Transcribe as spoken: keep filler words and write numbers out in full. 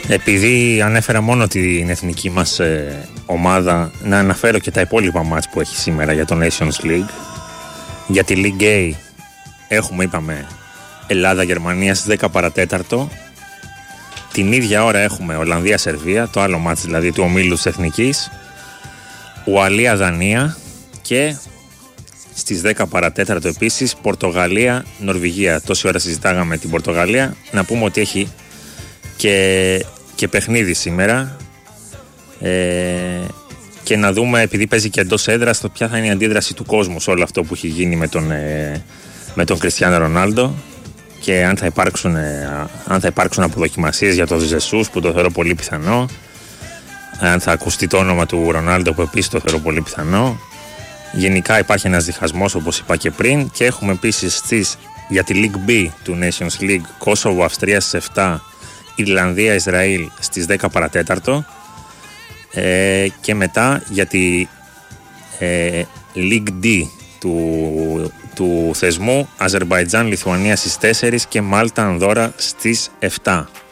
Επειδή ανέφερα μόνο την εθνική μας ε, ομάδα, να αναφέρω και τα υπόλοιπα μάτς που έχει σήμερα για το Nations League. Για τη League A έχουμε, είπαμε, Ελλάδα-Γερμανία στις δέκα παρατέταρτο. Την ίδια ώρα έχουμε Ολλανδία-Σερβία, το άλλο μάτς δηλαδή του ομίλου της Εθνικής. Ουαλία-Δανία και στις δέκα παρατέταρτο επίσης Πορτογαλία-Νορβηγία. Τόση ώρα συζητάγαμε την Πορτογαλία. Να πούμε ότι έχει και, και παιχνίδι σήμερα. Ε, και να δούμε, επειδή παίζει και εντός έδρας, το ποια θα είναι η αντίδραση του κόσμου σε όλο αυτό που έχει γίνει με τον, ε, με τον Κριστιάνο Ρονάλντο και αν θα υπάρξουν, ε, αν θα υπάρξουν αποδοκιμασίες για τον Ζεσούς, που το θεωρώ πολύ πιθανό, αν θα ακουστεί το όνομα του Ρονάλντο, που επίσης το θεωρώ πολύ πιθανό. Γενικά υπάρχει ένας διχασμός, όπως είπα και πριν, και έχουμε επίσης στις, για τη League B του Nations League Κόσοβο Αυστρία στις επτά, Ιρλανδία Ισραήλ στις δέκα παρατέταρτο, ε, και μετά για τη ε, League D του, του θεσμού Αζερμπαϊτζάν Λιθουανία στις τέσσερις και Μάλτα Ανδόρα στις επτά.